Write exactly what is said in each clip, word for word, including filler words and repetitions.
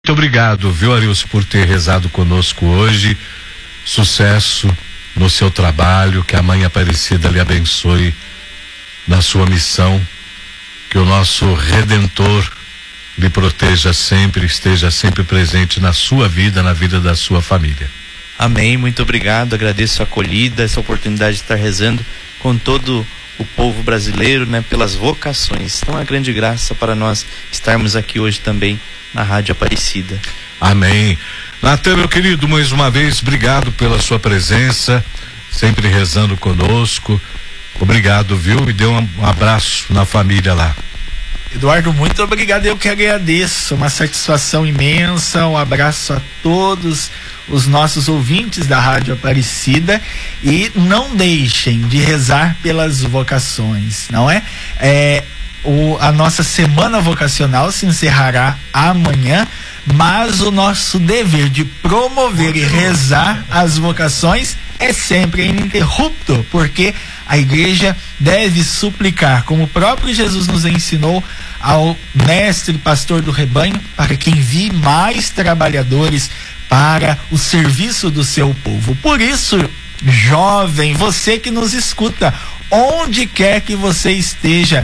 Muito obrigado, viu, Arilson, por ter rezado conosco hoje. Sucesso no seu trabalho, que a Mãe Aparecida lhe abençoe na sua missão, que o nosso Redentor lhe proteja sempre, esteja sempre presente na sua vida, na vida da sua família. Amém, muito obrigado, agradeço a acolhida, essa oportunidade de estar rezando com todo o povo brasileiro, né, pelas vocações. Então, é uma grande graça para nós estarmos aqui hoje também na Rádio Aparecida. Amém. Natan, meu querido, mais uma vez, obrigado pela sua presença, sempre rezando conosco. Obrigado, viu? E dê um abraço na família lá. Eduardo, muito obrigado, eu que agradeço, uma satisfação imensa, um abraço a todos os nossos ouvintes da Rádio Aparecida, e não deixem de rezar pelas vocações, não é? É o, a nossa semana vocacional se encerrará amanhã, mas o nosso dever de promover e rezar as vocações é sempre ininterrupto, porque a igreja deve suplicar, como o próprio Jesus nos ensinou, ao mestre pastor do rebanho, para que envie mais trabalhadores para o serviço do seu povo. Por isso, jovem, você que nos escuta, onde quer que você esteja,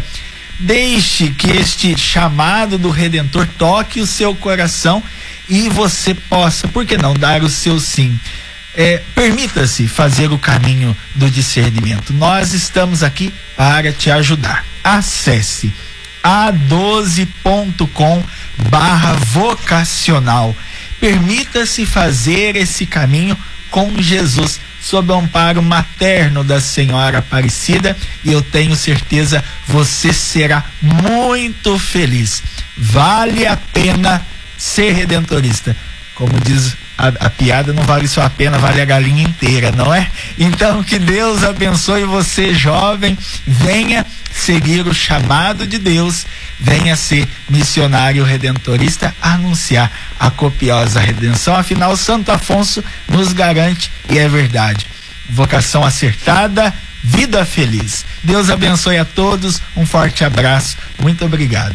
deixe que este chamado do Redentor toque o seu coração e você possa, por que não, dar o seu sim. É, permita-se fazer o caminho do discernimento. Nós estamos aqui para te ajudar. Acesse a doze ponto com barra vocacional. Permita-se fazer esse caminho com Jesus, sob o amparo materno da Senhora Aparecida, e eu tenho certeza você será muito feliz. Vale a pena ser redentorista. Como diz a, a piada, não vale só a pena, vale a galinha inteira, não é? Então, que Deus abençoe você, jovem. Venha seguir o chamado de Deus, venha ser missionário redentorista, anunciar a copiosa redenção. Afinal, Santo Afonso nos garante, e é verdade, vocação acertada, vida feliz. Deus abençoe a todos, um forte abraço, muito obrigado.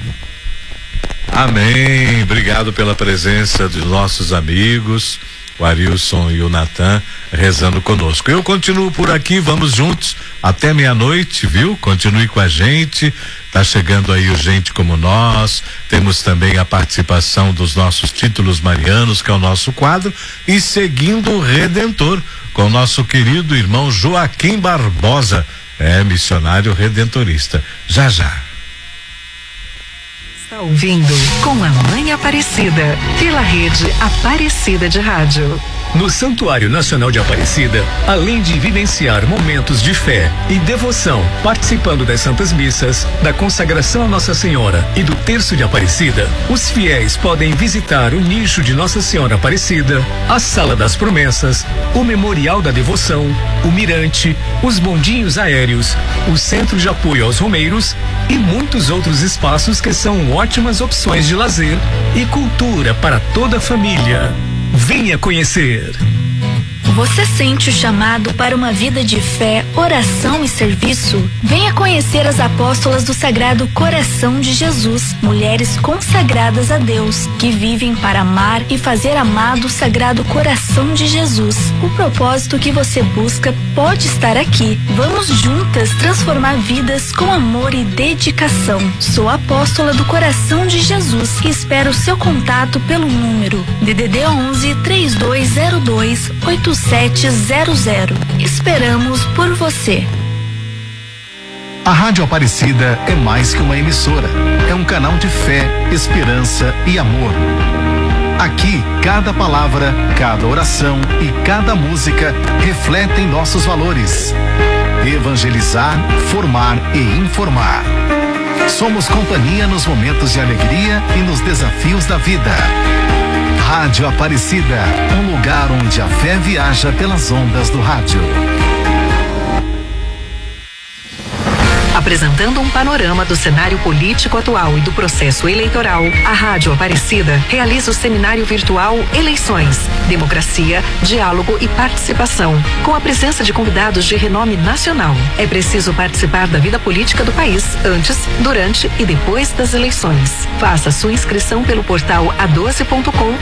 Amém, obrigado pela presença dos nossos amigos, o Arilson e o Natan, rezando conosco. Eu continuo por aqui, vamos juntos até meia-noite, viu? Continue com a gente, tá chegando aí o Gente Como Nós, temos também a participação dos nossos títulos marianos, que é o nosso quadro, e seguindo o Redentor, com o nosso querido irmão Joaquim Barbosa, é missionário redentorista. Já, já. Está ouvindo Com a Mãe Aparecida, pela rede Aparecida de Rádio. No Santuário Nacional de Aparecida, além de vivenciar momentos de fé e devoção, participando das Santas Missas, da consagração a Nossa Senhora e do Terço de Aparecida, os fiéis podem visitar o nicho de Nossa Senhora Aparecida, a Sala das Promessas, o Memorial da Devoção, o Mirante, os bondinhos aéreos, o Centro de Apoio aos Romeiros e muitos outros espaços que são ótimas opções de lazer e cultura para toda a família. Venha conhecer. Você sente o chamado para uma vida de fé, oração e serviço? Venha conhecer as apóstolas do Sagrado Coração de Jesus, mulheres consagradas a Deus, que vivem para amar e fazer amado o Sagrado Coração de Jesus. O propósito que você busca pode estar aqui. Vamos juntas transformar vidas com amor e dedicação. Sou apóstola do Coração de Jesus e espero o seu contato pelo número D D D onze, três dois zero dois, oito sete zero zero. Esperamos por você. A Rádio Aparecida é mais que uma emissora. É um canal de fé, esperança e amor. Aqui, cada palavra, cada oração e cada música refletem nossos valores. Evangelizar, formar e informar. Somos companhia nos momentos de alegria e nos desafios da vida. Rádio Aparecida, um lugar onde a fé viaja pelas ondas do rádio. A Apresentando um panorama do cenário político atual e do processo eleitoral, a Rádio Aparecida realiza o seminário virtual Eleições, Democracia, Diálogo e Participação, com a presença de convidados de renome nacional. É preciso participar da vida política do país antes, durante e depois das eleições. Faça sua inscrição pelo portal a doze ponto com